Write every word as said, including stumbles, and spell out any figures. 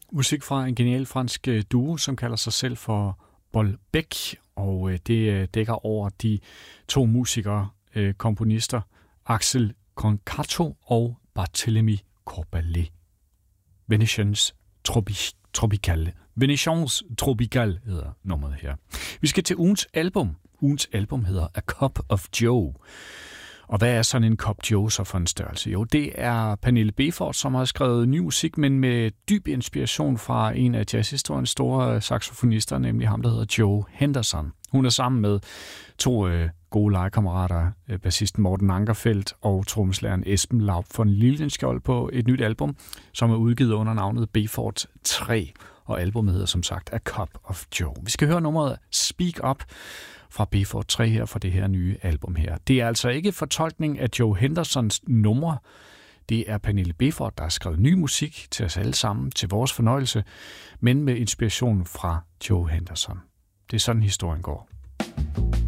Musik fra en genial fransk duo, som kalder sig selv for Bolbec, og det dækker over de to musikere, komponister, Axel Concato og Barthélemy Corbalet. Venetians Tropi- Tropicale. Venetians Tropicale hedder nummeret her. Vi skal til ugens album. Ugens album hedder A Cup of Joe. Og hvad er sådan en Cup Joe så for en størrelse? Jo, det er Pernille Béfort, som har skrevet ny musik, men med dyb inspiration fra en af jazzhistoriens store saxofonister, nemlig ham, der hedder Joe Henderson. Hun er sammen med to øh, gode legekammerater, øh, bassisten Morten Ankerfeldt og trommeslageren Esben Laub von Lildenskjold på et nyt album, som er udgivet under navnet Béfort tre, og albumet hedder som sagt A Cup of Joe. Vi skal høre nummeret Speak Up fra Béfort tre her fra det her nye album her. Det er altså ikke fortolkning af Joe Hendersons numre. Det er Pernille Béfort, der har skrevet ny musik til os alle sammen, til vores fornøjelse, men med inspiration fra Joe Henderson. Det er sådan historien går.